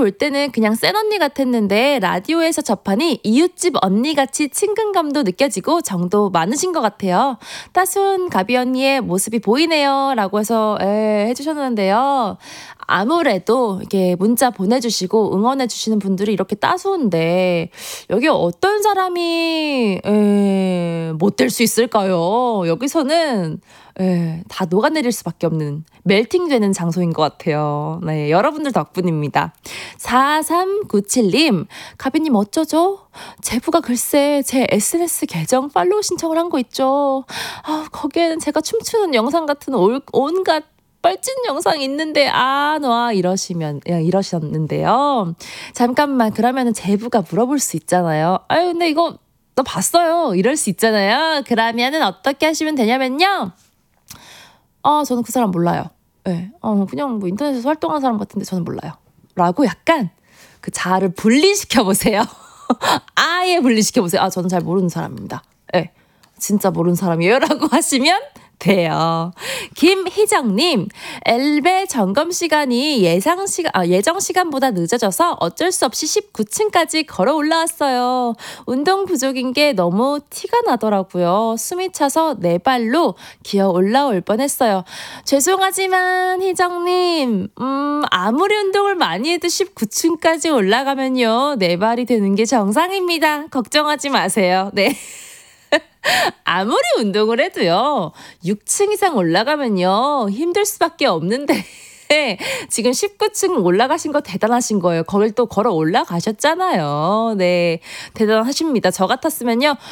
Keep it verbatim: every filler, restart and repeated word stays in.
볼 때는 그냥 센 언니 같았는데 라디오에서 접하니 이웃집 언니같이 친근감도 느껴지고 정도 많으신 것 같아요. 따순 가비 언니의 모습이 보이네요 라고 해서 에, 해주셨는데요. 아무래도 이렇게 문자 보내주시고 응원해주시는 분들이 이렇게 따스운데 여기 어떤 사람이 못 될 수 있을까요? 여기서는 에, 다 녹아내릴 수밖에 없는 멜팅되는 장소인 것 같아요. 네, 여러분들 덕분입니다. 사삼구칠 님, 가비님 어쩌죠? 제부가 글쎄 제 에스엔에스 계정 팔로우 신청을 한 거 있죠. 아, 거기에는 제가 춤추는 영상 같은 올, 온갖 뻘찐 영상이 있는데 아, 놔 이러시면 이러셨는데요. 잠깐만 그러면은 제부가 물어볼 수 있잖아요. 아유 근데 이거 너 봤어요? 이럴 수 있잖아요. 그러면은 어떻게 하시면 되냐면요. 아, 저는 그 사람 몰라요. 네. 어, 그냥 뭐 인터넷에서 활동하는 사람 같은데 저는 몰라요. 라고 약간 그 자아를 분리시켜 보세요. 아예 분리시켜 보세요. 아, 저는 잘 모르는 사람입니다. 네. 진짜 모르는 사람이에요. 라고 하시면 돼요. 김희정님, 엘베 점검 시간이 예상 시간, 아, 예정 시간보다 늦어져서 어쩔 수 없이 십구 층까지 걸어 올라왔어요. 운동 부족인 게 너무 티가 나더라고요. 숨이 차서 네 발로 기어 올라올 뻔했어요. 죄송하지만 희정님, 음, 아무리 운동을 많이 해도 십구 층까지 올라가면요, 네 발이 되는 게 정상입니다. 걱정하지 마세요. 네. 아무리 운동을 해도요, 육 층 이상 올라가면요, 힘들 수밖에 없는데, 지금 십구 층 올라가신 거 대단하신 거예요. 거길 또 걸어 올라가셨잖아요. 네. 대단하십니다. 저 같았으면요,